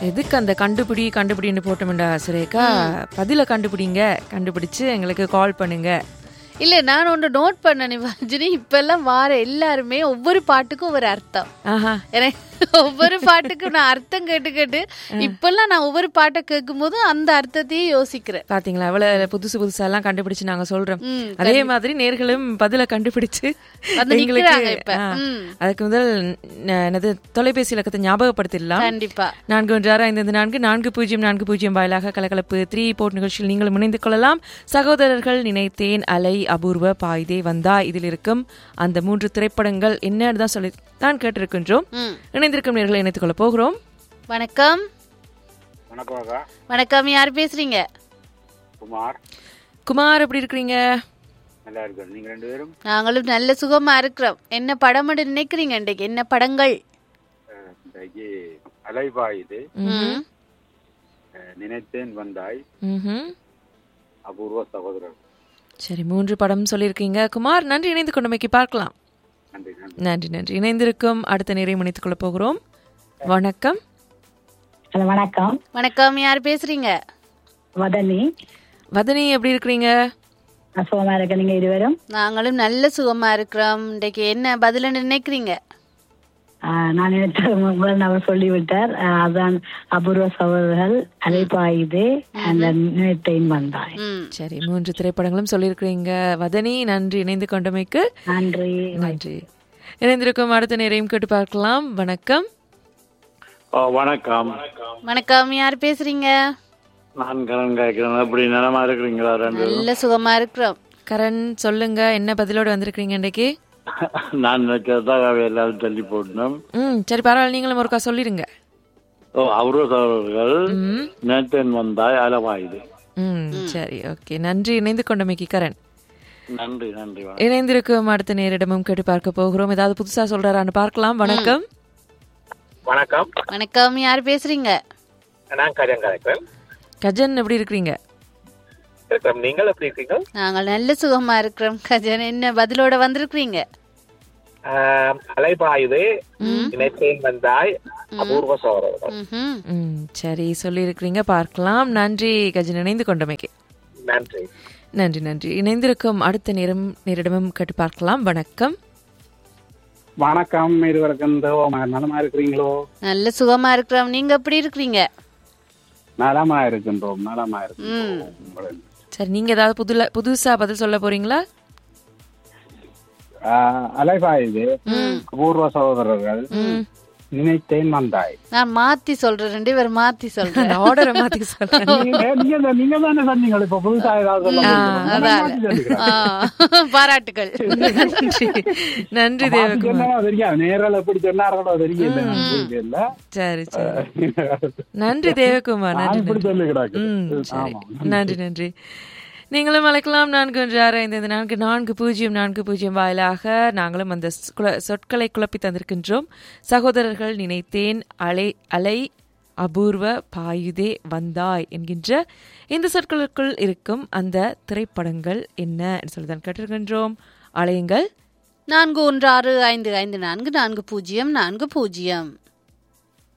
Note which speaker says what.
Speaker 1: எதுக்கு அந்த கண்டுபிடின்னு போட்டோம்டா சுரேகா, பதில கண்டுபிடிச்சு எங்களுக்கு கால் பண்ணுங்க.
Speaker 2: இல்ல நான் ஒன்று நோட் பண்ண நிவாஜினி, இப்ப எல்லாம் வார எல்லாருமே ஒவ்வொரு பாட்டுக்கும் ஒரு அர்த்தம். ஒவ்வொரு பாட்டுக்கும் நான் அர்த்தம் கேட்டு இப்பெல்லாம் நான் ஒவ்வொரு பாட்டை கேட்கும் போது அந்த அர்த்தத்தையே யோசிக்கிறேன்.
Speaker 1: பாத்தீங்களா, அவ்வளவு புதுசா எல்லாம் கண்டுபிடிச்சு நாங்க சொல்றோம். அதே மாதிரி நேர்களும் பதில கண்டுபிடிச்சு அதுக்கு முதல் எனது தொலைபேசி இலக்கத்தை ஞாபகப்படுத்திடலாம்.
Speaker 2: கண்டிப்பா
Speaker 1: 41654440 வாயிலாக கலகலப்பு 3 போட் நிகழ்ச்சியில் நீங்களும் இணைந்து கொள்ளலாம். சகோதரர்கள் நினைத்தேன், அலை, அபூர்வ, பாய்தே, வந்தா, இதில் இருக்கும் அந்த 3 திரைப்படங்கள் என்னன்னு தான் சொல்லி தான் கேட்டிருக்கின்றோம். இணைந்திருக்கும் நேர்களை இணைத்துக் கொள்ள போகிறோம்.
Speaker 2: வணக்கம். வணக்கம், யார் பேசுறீங்க?
Speaker 1: குமார், எப்படி இருக்கிறீங்க?
Speaker 3: நல்லா இருக்கோம். நீங்க ரெண்டு பேரும்?
Speaker 2: நாங்களும் நல்ல சுகமா இருக்கிறோம். என்ன படம் நினைக்கிறீங்க இன்றைக்கு? என்ன படங்கள்?
Speaker 3: அலைபாயுது, நினைத்தேன் வந்தாய், அபூர்வ சகோதரர்.
Speaker 1: சரி, 3 படம் சொல்லியிருக்கீங்க குமார். நன்றி, இணைந்து கொண்டமைக்கு. பார்க்கலாம். நன்றி. இணைந்திருக்கும் அடுத்த நேரை இணைத்துக் கொள்ள போகிறோம். வணக்கம்.
Speaker 4: வணக்கம்.
Speaker 2: வணக்கம், யார் பேசுறீங்க?
Speaker 1: வதனி, எப்படி இருக்கிறீங்க?
Speaker 4: சுகமா இருக்க. நீங்க இருவரும்?
Speaker 2: நாங்களும் நல்ல சுகமா இருக்கிறோம். இன்றைக்கு என்ன பதில நினைக்கிறீங்க?
Speaker 4: நான் நினைச்ச அவர் சொல்லிவிட்டார். அதான் அபூர்வ சகோதரர்கள், அலைபாயுது, அந்த நினைத்தேன் வந்தாய்.
Speaker 1: சரி, 3 திரைப்படங்களும் சொல்லியிருக்கிறீங்க வதனி. நன்றி, இணைந்து கொண்டமைக்கு. நன்றி. இணைந்திருக்கும் அடுத்த நேரையும் கேட்டு பார்க்கலாம். வணக்கம்.
Speaker 3: வணக்கம்.
Speaker 2: வணக்கம், யார் பேசுறீங்க?
Speaker 3: நான் கரண் கேட்கிறேன். எப்படி நலமா இருக்கிறீங்களா?
Speaker 2: நல்ல சுகமா இருக்கிறோம்.
Speaker 1: கரண், சொல்லுங்க, என்ன பதிலோடு வந்திருக்கீங்க இன்றைக்கு?
Speaker 3: நான் நினைச்சதான் எல்லாரும் தள்ளி போடணும்.
Speaker 1: சரி, பரவாயில்ல, நீங்களும் ஒருக்கா சொல்லிடுங்க.
Speaker 3: அபூர்வ சகோதரர்கள், நினைத்தேன் வந்தாய், அலைபாயுது.
Speaker 1: சரி, ஓகே. நன்றி, இணைந்து கொண்டமைக்கு கரண்.
Speaker 3: நன்றி.
Speaker 1: இணைந்திருக்கும் அடுத்த நேரிடமும் கேட்டு பார்க்க போகிறோம். ஏதாவது புதுசா சொல்றாரான்னு பார்க்கலாம். வணக்கம்.
Speaker 2: வணக்கம், யார் பேசுறீங்க?
Speaker 5: நான் கஜன் கலைக்கிறேன்.
Speaker 1: கஜன், எப்படி இருக்கிறீங்க?
Speaker 5: நீங்கள் எப்படி இருக்கீங்க?
Speaker 2: நாங்கள் நல்ல சுகமா இருக்கிறோம். கஜன், என்ன பதிலோட வந்திருக்கீங்க?
Speaker 5: அலைபாயுது, நினைத்தேன் வந்தாய், அபூர்வ சகோதரர்கள்.
Speaker 1: சரி, சொல்லி இருக்கிறீங்க. பார்க்கலாம். நன்றி கஜன், இணைந்து கொண்டமைக்கு. நன்றி. இணைந்திருக்கும் அடுத்த நேரிடமும் கேட்டு பார்க்கலாம். வணக்கம்.
Speaker 6: வணக்கம். இருவருக்கும் நலமா இருக்கிறீங்களோ?
Speaker 2: நல்ல சுகமா இருக்கிறோம். நீங்க எப்படி இருக்கிறீங்க?
Speaker 6: நலமா இருக்கின்றோம்.
Speaker 1: சரி, நீங்க ஏதாவது புதுசா பதில் சொல்ல போறீங்களா?
Speaker 6: அலைபாயுது, அபூர்வ சகோதரர்கள், நினைத்தேன் வந்தாய்.
Speaker 2: நான் மாத்தி சொல்றேன், 2 பேர் மாத்தி சொல்றேன்.
Speaker 1: ஆர்டரை மாத்தி சொல்றேன்.
Speaker 6: நீங்க தானே சொன்னீங்க. இப்ப புதுசா ஏதாவது
Speaker 2: பாராட்டுகள்.
Speaker 1: நன்றி தேவகுமார்.
Speaker 6: நேரில் எப்படி சொன்னார்களோ தெரியல.
Speaker 1: சரி, நன்றி தேவகுமார். நன்றி. நீங்களும் அழைக்கலாம். 41654440 வாயிலாக நாங்களும் அந்த சொற்களை குழப்பி தந்திருக்கின்றோம். சகோதரர்கள், நினைத்தேன், அலை, அபூர்வ, பாயுதே, வந்தாய் என்கின்ற இந்த சொற்களுக்குள் இருக்கும் அந்த திரைப்படங்கள் என்ன சொல்லிதான் கேட்டிருக்கின்றோம். அழையுங்கள்.
Speaker 2: 4165544040.